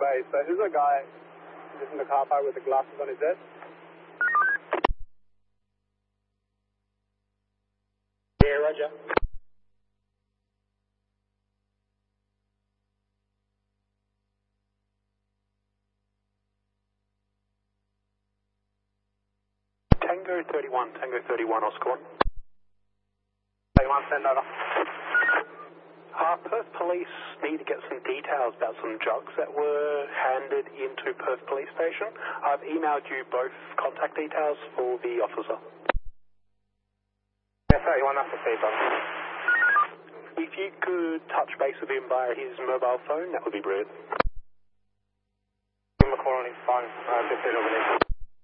Bay. So who's the guy just in the car park with the glasses on his head? Yeah, roger. Tango 31, Oscar 1. 31, send over. Perth Police need to get some details about some drugs that were handed into Perth Police Station. I've emailed you both contact details for the officer. Yeah, 31, that's the feedback. If you could touch base with him via his mobile phone, that would be brilliant. Give him a call on his phone. Just over there.